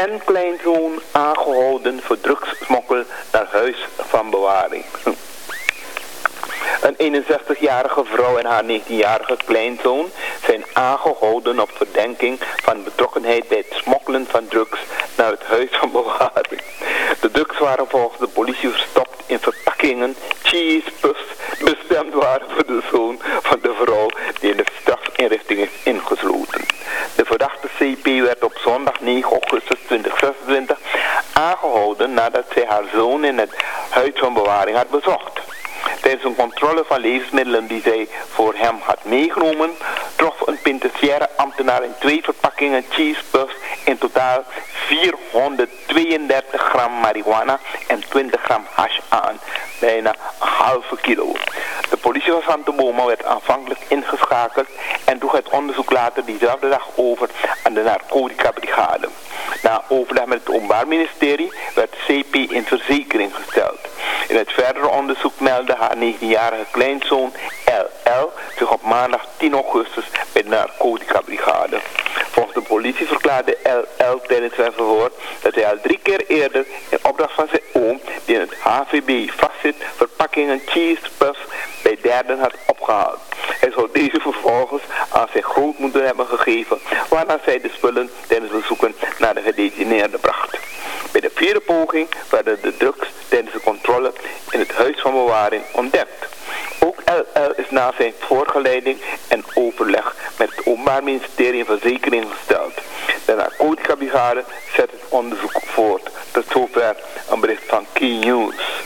en kleinzoon aangehouden voor drugssmokkel naar huis van bewaring. Een 61-jarige vrouw en haar 19-jarige kleinzoon zijn aangehouden op verdenking van betrokkenheid bij het smokkelen van drugs naar het huis van bewaring. De drugs waren volgens de politie verstopt in verpakkingen, cheesepuffs, bestemd waren voor de zoon van de vrouw die in de strafinrichting is ingesloten. De verdachte CP werd op zondag 9 augustus 2026 aangehouden nadat zij haar zoon in het huis van bewaring had bezocht. Tijdens een controle van levensmiddelen die zij voor hem had meegenomen, trof een penitentiaire ambtenaar in 2 verpakkingen cheesepuffs in totaal 432 gram marihuana en 20 gram hash aan, bijna een halve kilo. De politie van Santa Boma werd aanvankelijk ingeschakeld en droeg het onderzoek later diezelfde dag over aan de narcotica-brigade. Na overleg met het Openbaar Ministerie werd de CP in verzekering gesteld. In het verdere onderzoek meldde haar 19-jarige kleinzoon LL zich op maandag 10 augustus bij de narcotica-brigade. Volgens de politie verklaarde LL tijdens zijn verhoor dat hij al 3 keer eerder in opdracht van zijn oom, die in het HVB vastzit, verpakkingen cheesepuffs bij derden had opgehaald. Hij zou deze vervolgens aan zijn grootmoeder hebben gegeven, waarna zij de spullen tijdens bezoeken naar de gedetineerde bracht. Bij de 4e poging werden de drugs tijdens de controle in het huis van bewaring ontdekt. Ook LL is na zijn voorgeleiding en overleg met het Openbaar Ministerie in verzekering gesteld. De narcotica-brigade zet het onderzoek voort. Tot zover een bericht van Key News.